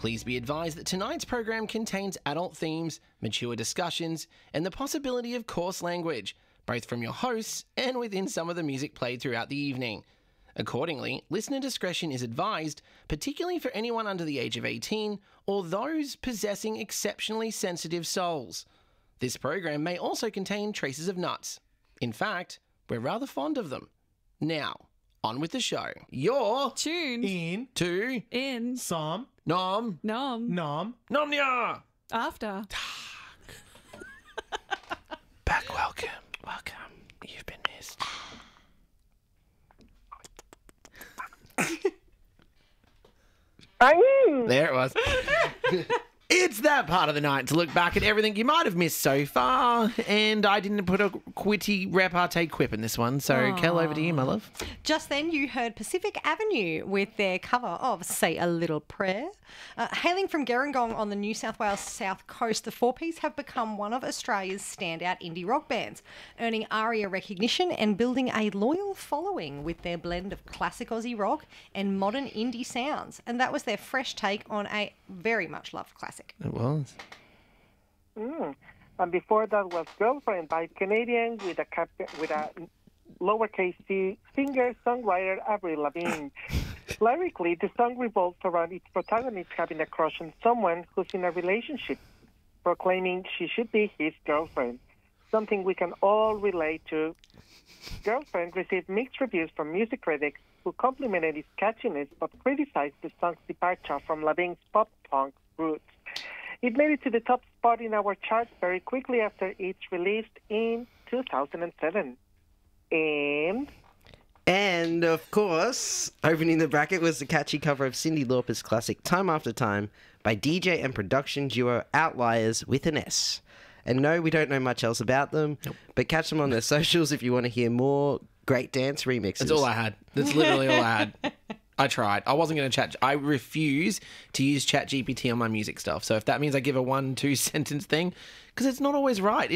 Please be advised that tonight's program contains adult themes, mature discussions, and the possibility of coarse language, both from your hosts and within some of the music played throughout the evening. Accordingly, listener discretion is advised, particularly for anyone under the age of 18 or those possessing exceptionally sensitive souls. This program may also contain traces of nuts. In fact, we're rather fond of them. Now, on with the show. You're Tuned to in Som. Nom Nom. Nomnia. after. Back, welcome. You've been missed. There it was. It's that part of the night to look back at everything you might have missed so far, and I didn't put a quitty repartee quip in this one, so Kel, over to you, my love. Just then you heard Pacific Avenue with their cover of Say a Little Prayer. Hailing from Gerringong on the New South Wales south coast, the Four Piece have become one of Australia's standout indie rock bands, earning ARIA recognition and building a loyal following with their blend of classic Aussie rock and modern indie sounds. And that was their fresh take on a very much loved classic. It was. And before that was Girlfriend by Canadian with a lowercase c singer-songwriter Avril Lavigne. Lyrically, the song revolves around its protagonist having a crush on someone who's in a relationship, proclaiming she should be his girlfriend, something we can all relate to. Girlfriend received mixed reviews from music critics who complimented its catchiness but criticized the song's departure from Lavigne's pop-punk roots. It made it to the top spot in our charts very quickly after its release in 2007. And, of course, opening the bracket was the catchy cover of Cyndi Lauper's classic Time After Time by DJ and production duo Outliers with an S. And no, we don't know much else about them, but catch them on their socials if you want to hear more great dance remixes. That's all I had. That's literally all I had. I tried. I wasn't going to chat. I refuse to use ChatGPT on my music stuff. So if that means I give a 1-2 sentence thing, because it's not always right.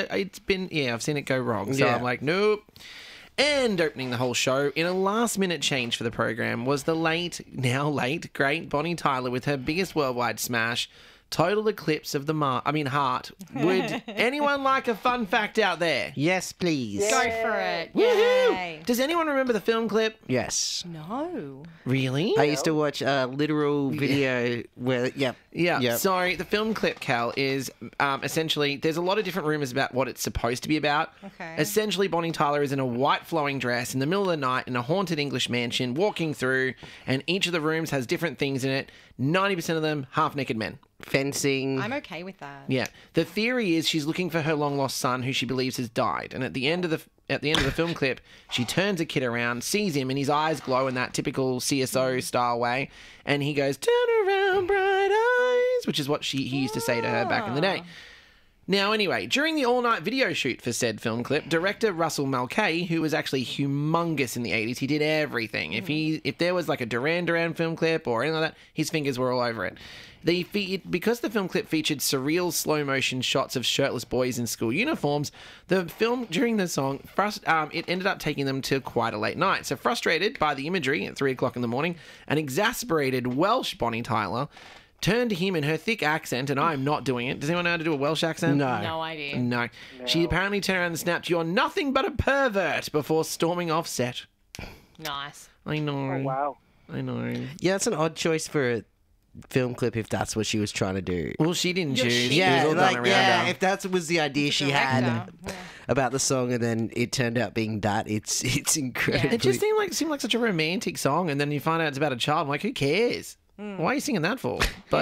I've seen it go wrong. So I'm like, nope. And opening the whole show in a last-minute change for the program was the now late, great Bonnie Tyler with her biggest worldwide smash, Total Eclipse of the Heart. Would anyone like a fun fact out there? Yes, please. Go for it. Woohoo! Yay. Does anyone remember the film clip? Yes. No. Really? I used to watch a literal video where, Yeah. So the film clip, Cal, is essentially there's a lot of different rumors about what it's supposed to be about. Okay. Essentially, Bonnie Tyler is in a white flowing dress in the middle of the night in a haunted English mansion, walking through, and each of the rooms has different things in it. 90% of them half-naked men. fencing. I'm okay with that. Yeah. The theory is she's looking for her long-lost son, who she believes has died, and at the end of the film clip, she turns a kid around, sees him, and his eyes glow in that typical CSO style way, and he goes, "Turn around, bright eyes," which is what he used to say to her back in the day. Now, anyway, during the all-night video shoot for said film clip, director Russell Mulcahy, who was actually humongous in the 80s, he did everything. If there was like a Duran Duran film clip or anything like that, his fingers were all over it. Because the film clip featured surreal slow-motion shots of shirtless boys in school uniforms, the film during the song, it ended up taking them to quite a late night. So frustrated by the imagery at 3 o'clock in the morning, an exasperated Welsh Bonnie Tyler turned to him in her thick accent, and I'm not doing it. Does anyone know how to do a Welsh accent? No. No idea. No. She apparently turned around and snapped, "You're nothing but a pervert," before storming off set. Nice. I know. Oh, wow. I know. Yeah, it's an odd choice for a film clip if that's what she was trying to do. Well, she didn't choose. It Yeah, was all done around her. if that was the idea she had Director. about the song, and then it turned out being that, it's incredible. It just seemed like such a romantic song, and then you find out it's about a child. I'm like, who cares? Why are you singing that for? But,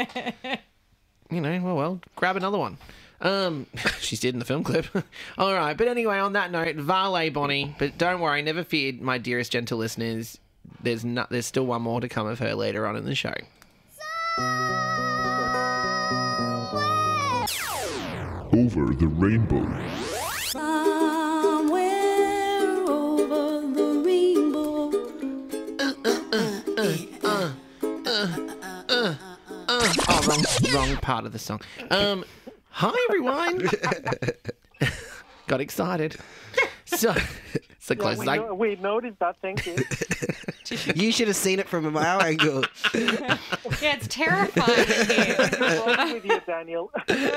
well, grab another one. She's did in the film clip. All right, but anyway, on that note, Valet Bonnie, but don't worry, never feared, my dearest gentle listeners. There's still one more to come of her later on in the show. Over the rainbow. Somewhere over the rainbow. Wrong part of the song. Hi, everyone. Got excited. So It's the closest I... we noticed that. Thank you. You should have seen it from our angle. Yeah, it's terrifying in here. Both with you, Daniel.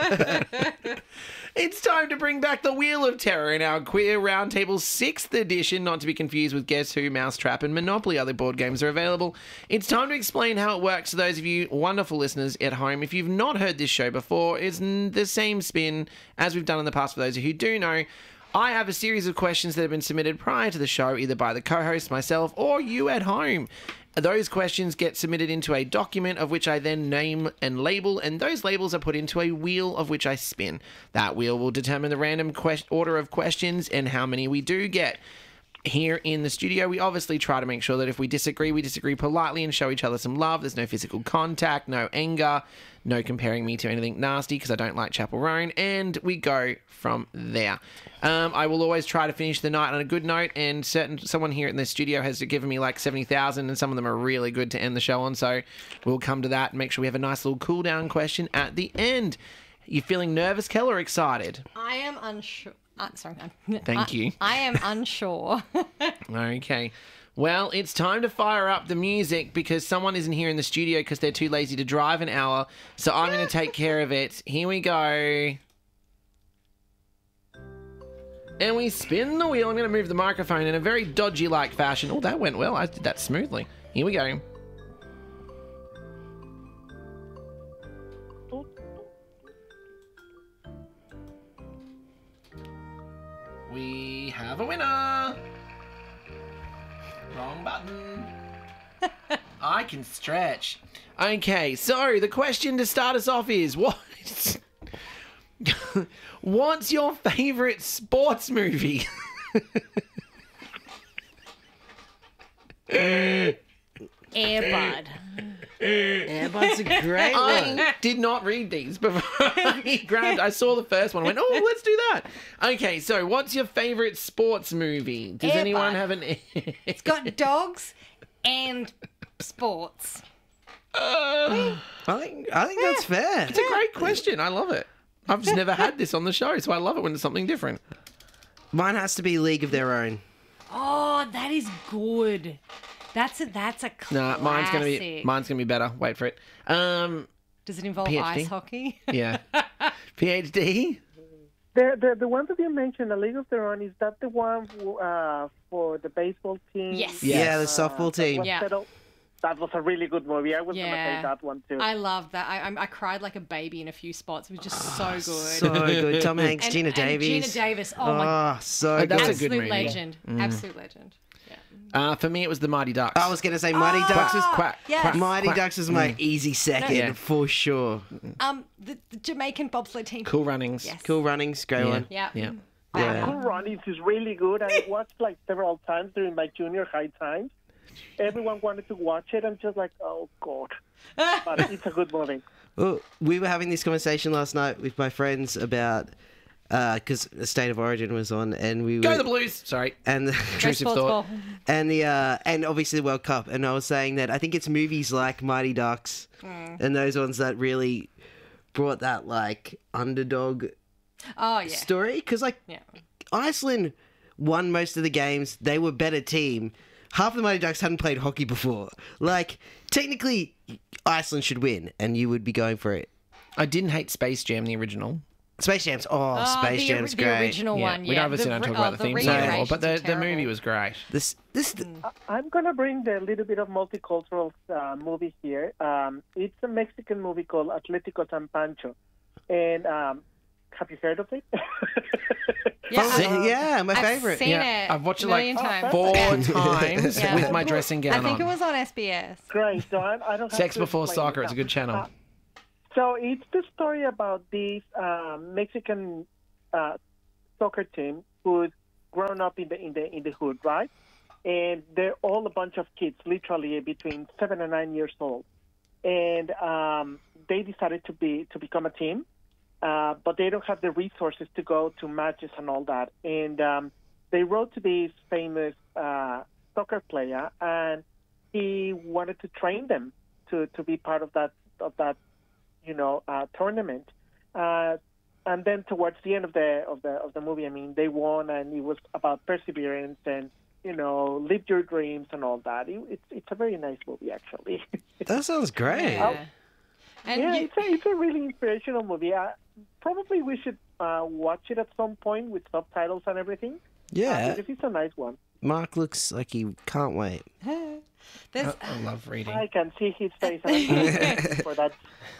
It's time to bring back the Wheel of Terror in our Queer Roundtable 6th edition, not to be confused with Guess Who, Mousetrap, and Monopoly. Other board games are available. It's time to explain how it works to those of you wonderful listeners at home. If you've not heard this show before, it's the same spin as we've done in the past for those of you who do know. I have a series of questions that have been submitted prior to the show, either by the co-host, myself, or you at home. Those questions get submitted into a document of which I then name and label, and those labels are put into a wheel of which I spin. That wheel will determine the random order of questions and how many we do get. Here in the studio, we obviously try to make sure that if we disagree politely and show each other some love. There's no physical contact, no anger, no comparing me to anything nasty because I don't like Chapel Roan, and we go from there. I will always try to finish the night on a good note, and someone here in the studio has given me like 70,000, and some of them are really good to end the show on, so we'll come to that and make sure we have a nice little cool down question at the end. You feeling nervous, Kel, or excited? I am unsure. Thank you. I am unsure. Okay. Well, it's time to fire up the music because someone isn't here in the studio because they're too lazy to drive an hour. So I'm going to take care of it. Here we go. And we spin the wheel. I'm going to move the microphone in a very dodgy-like fashion. Oh, that went well. I did that smoothly. Here we go. We have a winner. Wrong button. I can stretch. Okay, so the question to start us off is, what's your favourite sports movie? Airbud. Airbud's a great one. I did not read these before I saw the first one and went, oh, let's do that. Okay, so what's your favourite sports movie? Does Airbud. anyone have an... It's got dogs and sports. I think that's fair. It's a great question. I love it. I've just never had this on the show, so I love it when it's something different. Mine has to be League of Their Own. Oh, that is good. That's a classic. Nah, mine's gonna be better. Wait for it. Does it involve PhD? ice hockey? Yeah. PhD. The one that you mentioned, the League of Their Own, is that the one for the baseball team? Yes. Yeah, the softball team. Yeah. That was a really good movie. I was going to Yeah. say that one too. I love that. I cried like a baby in a few spots. It was just so good. So good. Tom Hanks, And- Gina and Davies. Gina Davis. Oh my. Oh, so That's good. a good Absolute movie. legend. Absolute legend. Yeah. For me, it was the Mighty Ducks. I was going to say Mighty Ducks is Quack. Yes. Quack. Mighty Quack. Ducks is my easy second Yeah. for sure. The Jamaican bobsled team. Cool Runnings. Yes. Cool Runnings, great Yeah. one. Yeah. Yeah. Yeah. Cool Runnings is really good. I watched like several times during my junior high times. Everyone wanted to watch it. I'm just like, oh god, but it's a good movie. Well, we were having this conversation last night with my friends about because State of Origin was on, and we Go were, the Blues. Sorry. and the Go Intrusive sports thought. ball. and the and obviously the World Cup. And I was saying that I think it's movies like Mighty Ducks and those ones that really brought that like underdog Oh yeah. story. Because like Yeah. Iceland won most of the games. They were a better team. Half the Mighty Ducks hadn't played hockey before. Like, technically, Iceland should win, and you would be going for it. I didn't hate Space Jam, the original. Space Jam's, Space Jam's the great. original one. We Yeah. obviously don't talk about the theme song anymore, but the movie was great. This, I'm gonna bring the little bit of multicultural movie here. It's a Mexican movie called Atlético San Pancho, and have you heard of it? yeah, my I've favorite. seen Yeah, it. I've watched it a million like times. 4 times Yeah. with my dressing gown I think on. it was on SBS. Great. So I don't have Sex to Before explain Soccer. it It's a now. good channel. So it's the story about this Mexican soccer team who's grown up in the hood, right? And they're all a bunch of kids, literally between 7 and 9 years old. And they decided to become a team, but they don't have the resources to go to matches and all that. And they wrote to this famous soccer player, and he wanted to train them to be part of that tournament. and then towards the end of the movie, I mean, they won, and it was about perseverance and live your dreams and all that. It's a very nice movie, actually. That sounds great. Yeah. And Yeah, you- it's a really inspirational movie. Probably we should watch it at some point with subtitles and everything. Yeah. Because it's a nice one. Mark looks like he can't wait. there's I love reading. I can see his face. And I'm really for that.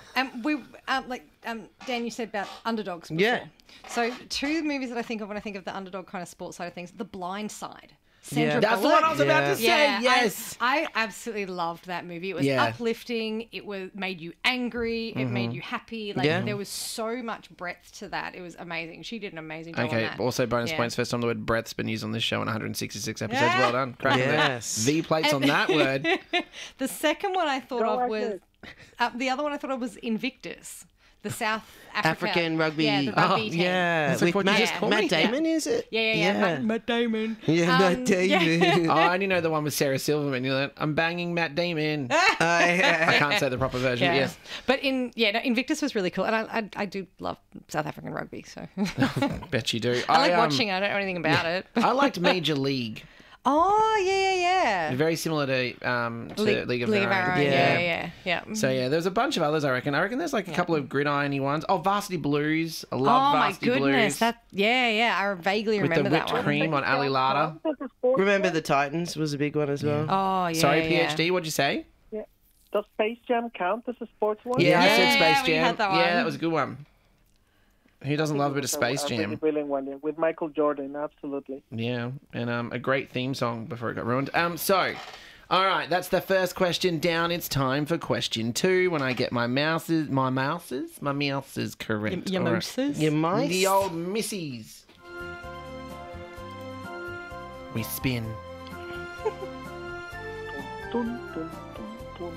Dan, you said about underdogs before. Yeah. So two movies that I think of when I think of the underdog kind of sports side of things, The Blind Side. Sandra Yeah. That's the one I was about to say. Yeah, Yes. I absolutely loved that movie. It was Yeah. uplifting. It made you angry. It made you happy. Like Yeah. there was so much breadth to that. It was amazing. She did an amazing job on Okay, that. also bonus Yeah. points. First time the word breath's been used on this show in 166 episodes. Well done. Cracking Yes. the plates on that word. The second one I thought Go of ahead. was the other one I thought of was Invictus, the South African rugby. Yeah, the rugby team. Yeah. That's like With what you Matt, just called Matt me. Damon, is it? Yeah. Matt Damon. Yeah, Matt Damon. I only know the one with Sarah Silverman. You're like, I'm banging Matt Damon. I can't say the proper version. Yeah. Yes. But Invictus was really cool, and I do love South African rugby, so Bet you do. I like watching it. I don't know anything about it. I liked Major League. Oh yeah. Very similar to League of Their Our Own. Own. Yeah. Yeah. So yeah, there's a bunch of others. I reckon there's like a couple of gridirony ones. Oh, Varsity Blues. I love Oh my Varsity goodness, Blues. that I vaguely with the remember whipped that one. cream on Ali Lada. Does the sports Remember one? the Titans was a big one as well. Oh yeah. Sorry, yeah. PhD. What'd you say? Does Space Jam count as a sports one? Yeah, I said Yeah, Space we Jam. had that Yeah, one. that was a good one. Who doesn't love a bit of It's Space a really Jam? brilliant one, yeah, with Michael Jordan, absolutely. Yeah, and a great theme song before it got ruined. So, all right, that's the first question down. It's time for question 2. When I get my mouses correct. Your All right. mooses? Your mice? The old missies. We spin. Dun, dun, dun, dun.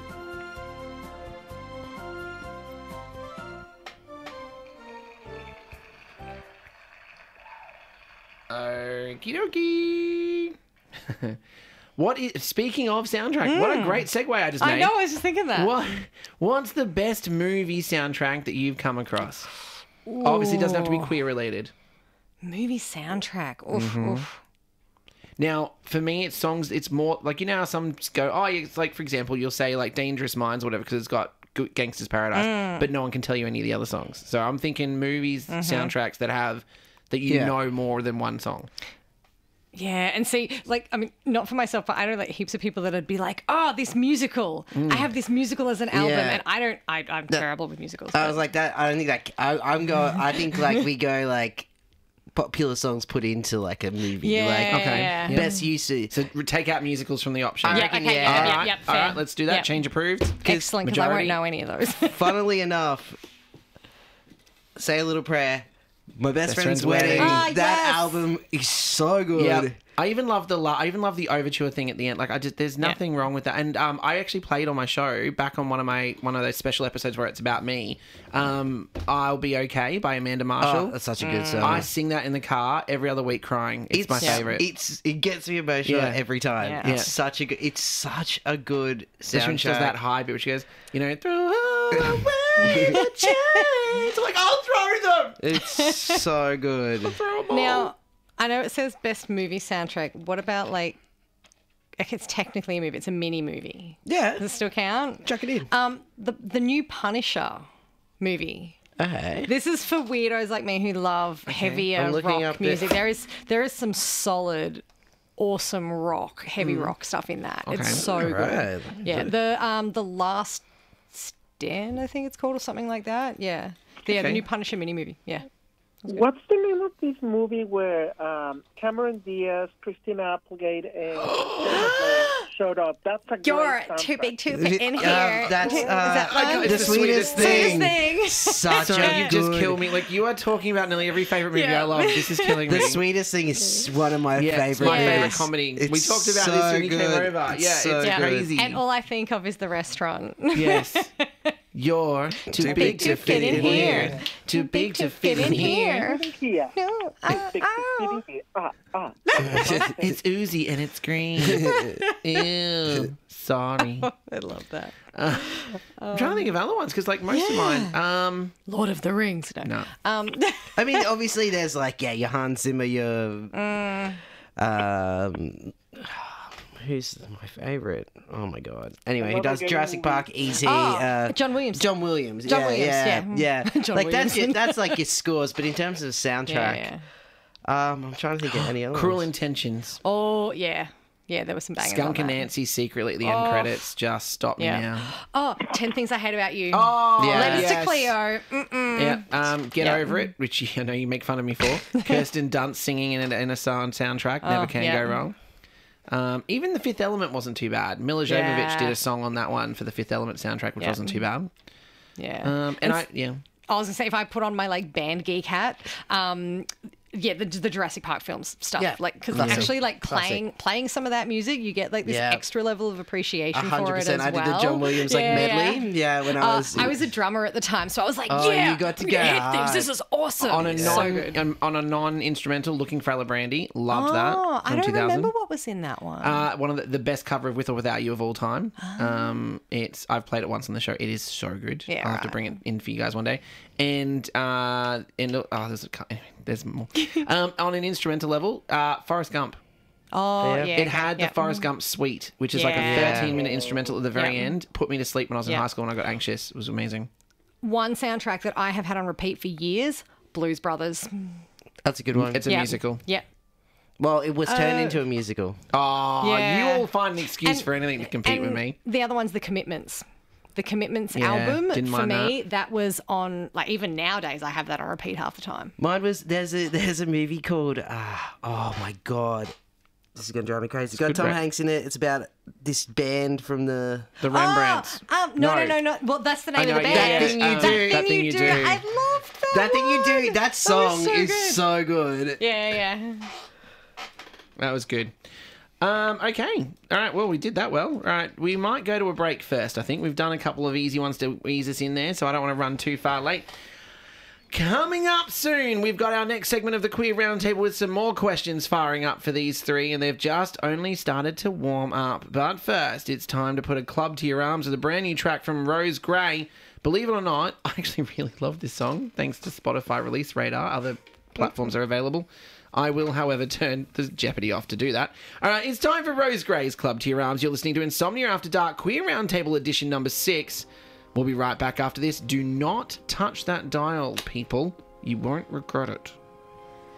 Okie dokie. Speaking of soundtrack, what a great segue I just made. I know. I was just thinking that. What's the best movie soundtrack that you've come across? Obviously, it doesn't have to be queer related. Movie soundtrack. Oof, Mm-hmm. oof. Now, for me, it's songs. It's more like how some go. Oh, it's like for example, you'll say like "Dangerous Minds" or whatever because it's got "Gangster's Paradise," but no one can tell you any of the other songs. So I'm thinking movies soundtracks that you Yeah. know more than one song. Yeah, and see, like, I mean, not for myself, but I know like heaps of people that'd be like, "Oh, this musical! I have this musical as an album," Yeah. and I don't. I'm terrible with musicals. I but- was like that. I don't think that. I'm going. I think like we go like popular songs put into like a movie. Yeah, Like Okay. yeah. best use of. So take out musicals from the option. Yeah, reckon, okay, yeah. yeah, All yeah, right, yeah, all fair. right, let's do that. Yeah. Change approved. Excellent, because I won't majority- know any of those. Funnily enough, Say a Little Prayer. My best friend's Friend's wedding. Wedding. Ah, That yes. album is so good. Yeah, I even love the overture thing at the end. Like there's nothing wrong with that. And I actually played on my show back on one of those special episodes where it's about me. I'll Be Okay by Amanda Marshall. Oh, that's such a good song. I sing that in the car every other week crying. It's my favorite. It gets me emotional Yeah. every time. Yeah. It's such a good. It's such a good Especially when she does soundtrack. that high bit, where she goes, throw away the chains. Like I'll throw them. It's so good. Throw them all. Now, I know it says best movie soundtrack. What about like it's technically a movie, it's a mini movie. Yeah, Does it still count? chuck it in. The new Punisher movie. Okay. This is for weirdos like me who love heavier I'm looking rock up music. There is some solid, awesome rock, heavy rock stuff in that. It's so good. Right. Yeah, the Last Stand, I think it's called, or something like that. Yeah, the Okay. new Punisher mini movie. Yeah. What's the name of this movie where Cameron Diaz, Christina Applegate, and showed up? That's a You're great too soundtrack. big to fit in here. That's Is that one? It's the sweetest thing. Such Sorry, a you just good- kill me. Like you are talking about nearly every favorite movie Yeah. I love. This is killing me. The sweetest thing is one of my Yeah, it's favorite. my favorite movies. comedy. It's We talked about so this when you came good. over. It's Yeah, so it's good. crazy. And all I think of is the restaurant. Yes. You're too big to fit in here. Too big to fit in here. Here. No, Big to fit in here. It's oozy and it's green. Ew. Sorry. I love that. I'm trying to think of other ones because, like, most of mine. Lord of the Rings. No. I mean, obviously, there's like, your Hans Zimmer, your. Who's my favorite? Oh my god. Anyway, who does Jurassic Park? Easy. John Williams. John Williams. John Williams, yeah. John like Williams. that's like your scores, but in terms of soundtrack, I'm trying to think of any other. Cruel ones. Intentions. Oh, yeah. Yeah, there was some bangers Skunk on and that. Nancy secretly at the end credits. Just stop me Yeah. now. Oh, 10 Things I Hate About You. Oh, Yeah. Letters yes. to Cleo. Yeah, Get Yeah. Over It, which I know you make fun of me for. Kirsten Dunst singing in a soundtrack. Never can yeah. go wrong. Even The Fifth Element wasn't too bad. Mila Jovovich Yeah. did a song on that one for the Fifth Element soundtrack, which Yeah. wasn't too bad. Yeah. I was going to say, if I put on my, like, band geek hat, the Jurassic Park films stuff. Yeah. Like, because Classic. actually, like, Classic. playing some of that music, you get, like, this Yeah. extra level of appreciation for it 100%. as well. I did the John Williams like medley. Yeah, when I was. I was a drummer at the time, so I was like, Oh, yeah, you got to we go hit things. hard. This is awesome. On a So good. non-instrumental, Looking for Ella Brandy. Loved that Oh, from I don't 2000. remember what was in that one. One of the best cover of With or Without You of all time. I've played it once on the show. It is so good. Yeah, I'll have to right. bring it in for you guys one day. And there's more. On an instrumental level, Forrest Gump. Oh, Yeah. yeah. It had the Forrest Gump suite, which is like a Yeah. 13-minute instrumental at the very Yeah. end. Put me to sleep when I was in Yeah. high school and I got anxious. It was amazing. One soundtrack that I have had on repeat for years, Blues Brothers. That's a good one. It's a Yeah. musical. Yeah. Well, it was turned into a musical. Oh, Yeah. you all find an excuse And- for anything to compete with And me. The other one's The Commitments. The Commitments Yeah, album, didn't for mind me, that was on, like, even nowadays, I have that on repeat half the time. Mine was there's a movie called oh my god, this is gonna drive me crazy. It's got good, Tom Brett. Hanks in it. It's about this band from the. The Rembrandts. No. Well, that's the name know, of the yeah, band. That Thing You Do. That Thing You Do. I loved that. That Thing You Do. one. That song so is good. so good. Yeah. That was good. Okay. All right. Well, we did that well. All right. We might go to a break first. I think we've done a couple of easy ones to ease us in there, so I don't want to run too far late. Coming up soon, we've got our next segment of the Queer Roundtable with some more questions firing up for these three, and they've just only started to warm up. But first, it's time to put a club to your arms with a brand new track from Rose Gray. Believe it or not, I actually really love this song, thanks to Spotify Release Radar. Other platforms are available. I will, however, turn the Jeopardy off to do that. All right, it's time for Rose Gray's Club to Your Arms. You're listening to Insomnia After Dark Queer Roundtable edition number 6. We'll be right back after this. Do not touch that dial, people. You won't regret it.